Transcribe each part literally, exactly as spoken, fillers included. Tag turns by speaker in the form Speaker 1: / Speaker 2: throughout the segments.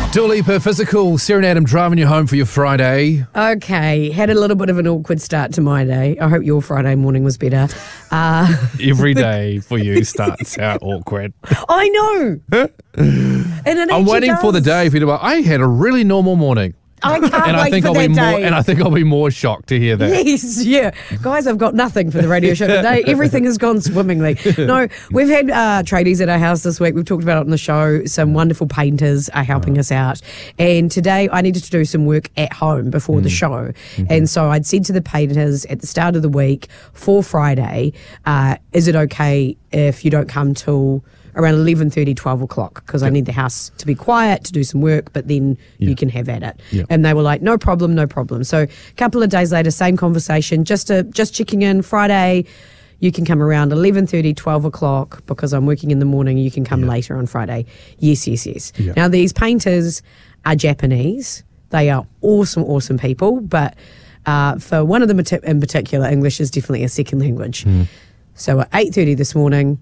Speaker 1: Dua Lipa, Physical, Sarah and Adam driving you home for your Friday.
Speaker 2: Okay, had a little bit of an awkward start to my day. I hope your Friday morning was better. Uh,
Speaker 1: Every day for you starts out awkward.
Speaker 2: I know. And it
Speaker 1: I'm waiting
Speaker 2: does.
Speaker 1: for the day for you to go, I had a really normal morning.
Speaker 2: I can't
Speaker 1: and
Speaker 2: wait
Speaker 1: I think
Speaker 2: for
Speaker 1: I'll
Speaker 2: that
Speaker 1: be
Speaker 2: day.
Speaker 1: more and I think I'll be more shocked to hear that.
Speaker 2: Yes, yeah. Guys, I've got nothing for the radio show today. Everything has gone swimmingly. No, we've had uh, tradies at our house this week. We've talked about it on the show. Some wonderful painters are helping us out. And today I needed to do some work at home before mm. the show. Mm-hmm. And so I'd said to the painters at the start of the week for Friday, uh, is it okay if you don't come till around eleven thirty, twelve o'clock, because yep. I need the house to be quiet to do some work, but then yep. you can have at it. Yep. And they were like, no problem, no problem. So a couple of days later, same conversation, just to, just checking in. Friday, you can come around eleven thirty, twelve o'clock, because I'm working in the morning. You can come yep. later on Friday. Yes, yes, yes. Yep. Now, these painters are Japanese. They are awesome, awesome people, but uh, for one of them in particular, English is definitely a second language. Mm. So at eight thirty this morning...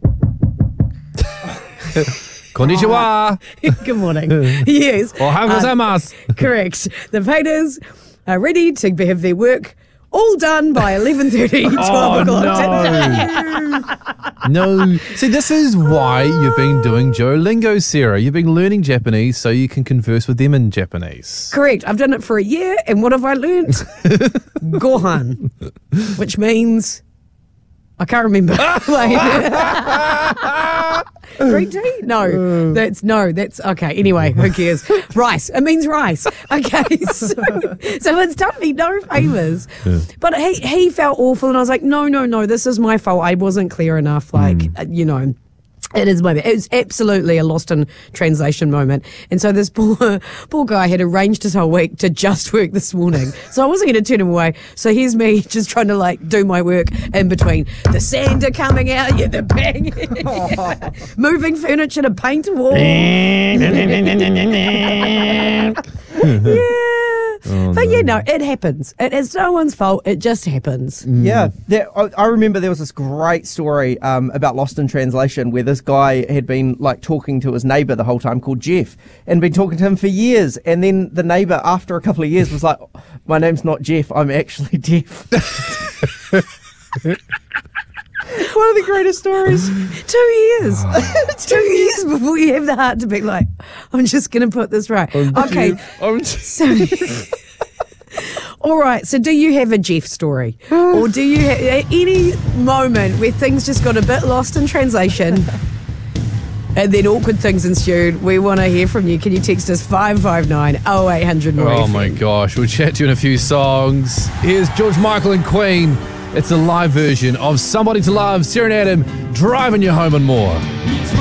Speaker 1: Konnichiwa.
Speaker 2: Good morning. Yes.
Speaker 1: Ohayou gozaimasu.
Speaker 2: Uh, correct. The painters are ready to have their work all done by eleven thirty, twelve
Speaker 1: oh,
Speaker 2: o'clock.
Speaker 1: No. no. See, this is why you've been doing Duolingo, Sarah. You've been learning Japanese so you can converse with them in Japanese.
Speaker 2: Correct. I've done it for a year, and what have I learned? Gohan, which means... I can't remember. Green tea? No, that's no, that's okay. Anyway, who cares? Rice. It means rice. Okay, so, so it's done me no favours. Yeah. But he he felt awful, and I was like, no, no, no, this is my fault. I wasn't clear enough. Like, mm. uh, you know. It is my, it was absolutely a lost in translation moment. And so this poor poor guy had arranged his whole week to just work this morning. So I wasn't going to turn him away. So here's me just trying to like do my work in between. The sander coming out, yeah, the bang, moving furniture to paint a wall. Yeah. Oh, but no. yeah, no, it happens. It is no one's fault. It just happens.
Speaker 3: Mm. Yeah, there, I, I remember there was this great story um, about Lost in Translation where this guy had been like talking to his neighbour the whole time called Jeff and been talking to him for years. And then the neighbour, after a couple of years, was like, my name's not Jeff, I'm actually deaf. One of the greatest stories.
Speaker 2: Two years. Oh. Two years before you have the heart to be like, I'm just going to put this right. I'm okay. Jeff. I'm so, all right. So do you have a Jeff story? Or do you have at any moment where things just got a bit lost in translation and then awkward things ensued? We want to hear from you. Can you text us five five nine, oh eight hundred more
Speaker 1: Oh
Speaker 2: F M.
Speaker 1: my gosh. We'll chat to you in a few songs. Here's George Michael and Queen. It's a live version of Somebody to Love. Sarah and Adam driving you home and more.